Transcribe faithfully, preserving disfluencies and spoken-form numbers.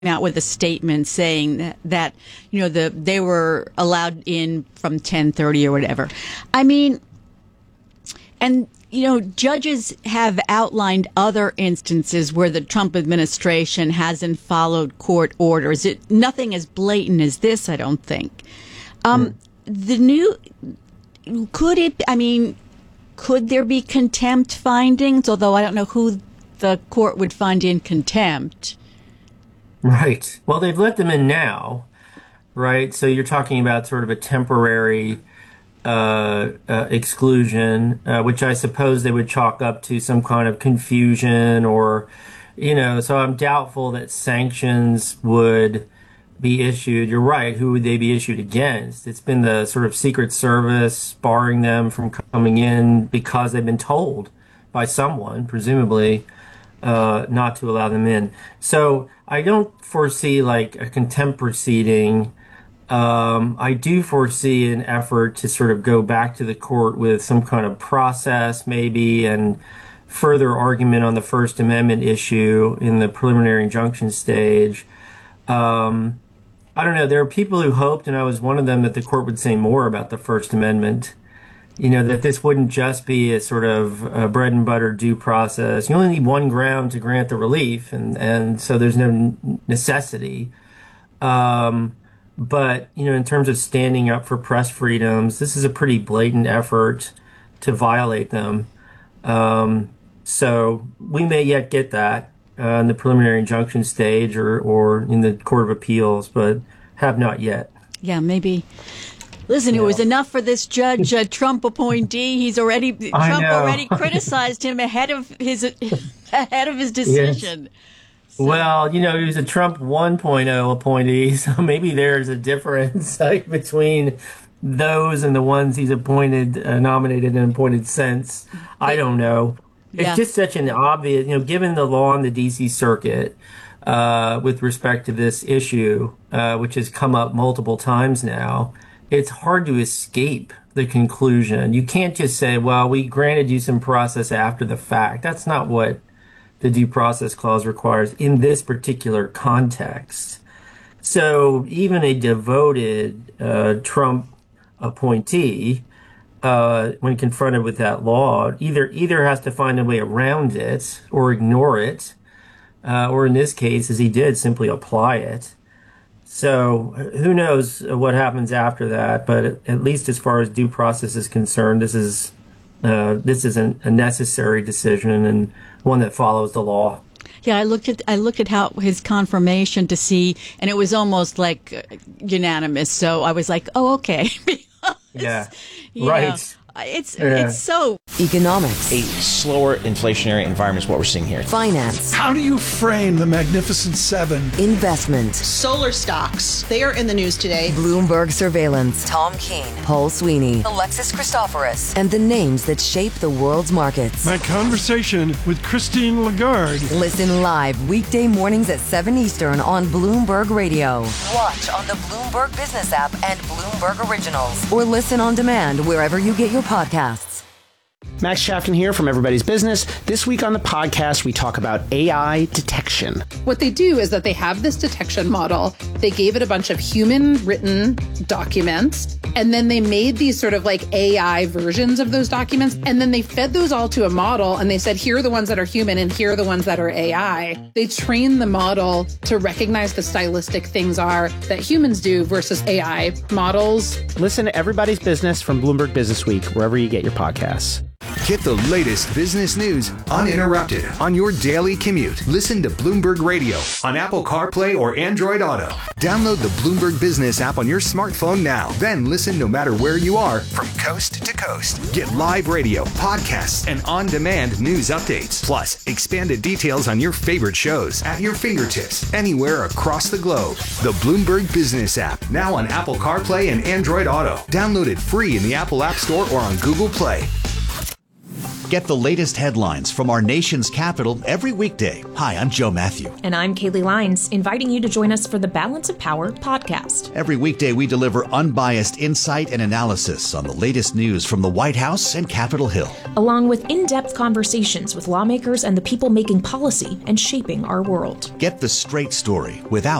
out with a statement saying that, that you know the they were allowed in from ten thirty or whatever. I mean, and you know, judges have outlined other instances where the Trump administration hasn't followed court orders. It nothing as blatant as this, I don't think. Um, mm. The new could it? I mean, could there be contempt findings? Although I don't know who the court would find in contempt. Right. Well, they've let them in now, right? So you're talking about sort of a temporary uh, uh, exclusion, uh, which I suppose they would chalk up to some kind of confusion or, you know, so I'm doubtful that sanctions would be issued. You're right. Who would they be issued against? It's been the sort of Secret Service barring them from coming in because they've been told by someone, presumably, uh, not to allow them in. So I don't foresee like a contempt proceeding. Um, I do foresee an effort to sort of go back to the court with some kind of process maybe and further argument on the First Amendment issue in the preliminary injunction stage. Um, I don't know. There are people who hoped, and I was one of them, that the court would say more about the First Amendment. You know, that this wouldn't just be a sort of a bread and butter due process. You only need one ground to grant the relief, and, and so there's no necessity. Um, but, you know, in terms of standing up for press freedoms, this is a pretty blatant effort to violate them. Um, so we may yet get that uh, in the preliminary injunction stage or, or in the Court of Appeals, but have not yet. Yeah, maybe. Listen, yeah. It was enough for this judge, uh, Trump appointee. He's already Trump already criticized him ahead of his ahead of his decision. Yes. So. Well, you know, he was a Trump one point oh appointee, so maybe there's a difference like, between those and the ones he's appointed, uh, nominated, and appointed since. I don't know. It's yeah. just such an obvious, you know, given the law on the D C Circuit uh, with respect to this issue, uh, which has come up multiple times now. It's hard to escape the conclusion. You can't just say, well, we granted you some process after the fact. That's not what the Due Process Clause requires in this particular context. So even a devoted uh, Trump appointee, uh, when confronted with that law, either either has to find a way around it or ignore it, uh, or in this case, as he did, simply apply it. So who knows what happens after that? But at least as far as due process is concerned, this is uh, this is a necessary decision and one that follows the law. Yeah, I looked at I looked at how his confirmation to see, and it was almost like uh, unanimous. So I was like, oh, okay. Yeah, right. Know, It's yeah. it's so economics. A slower inflationary environment is what we're seeing here. Finance. How do you frame the Magnificent Seven? Investment. Solar stocks. They are in the news today. Bloomberg surveillance. Tom Keene, Paul Sweeney, Alexis Christoforous, and the names that shape the world's markets. My conversation with Christine Lagarde. Listen live weekday mornings at seven Eastern on Bloomberg Radio. Watch on the Bloomberg Business app and Bloomberg Originals, or listen on demand wherever you get your podcasts. Max Chafkin here from Everybody's Business. This week on the podcast, we talk about A I detection. What they do is that they have this detection model. They gave it a bunch of human written documents, and then they made these sort of like A I versions of those documents. And then they fed those all to a model, and they said, here are the ones that are human and here are the ones that are A I. They train the model to recognize the stylistic things are that humans do versus A I models. Listen to Everybody's Business from Bloomberg Business Week, wherever you get your podcasts. Get the latest business news uninterrupted on your daily commute. Listen to Bloomberg Radio on Apple CarPlay or Android Auto. Download the Bloomberg Business app on your smartphone now. Then listen no matter where you are from coast to coast. Get live radio, podcasts, and on-demand news updates. Plus, expanded details on your favorite shows at your fingertips anywhere across the globe. The Bloomberg Business app, now on Apple CarPlay and Android Auto. Download it free in the Apple App Store or on Google Play. Get the latest headlines from our nation's capital every weekday. Hi, I'm Joe Matthew. And I'm Kaylee Lines, inviting you to join us for the Balance of Power podcast. Every weekday, we deliver unbiased insight and analysis on the latest news from the White House and Capitol Hill, along with in-depth conversations with lawmakers and the people making policy and shaping our world. Get the straight story without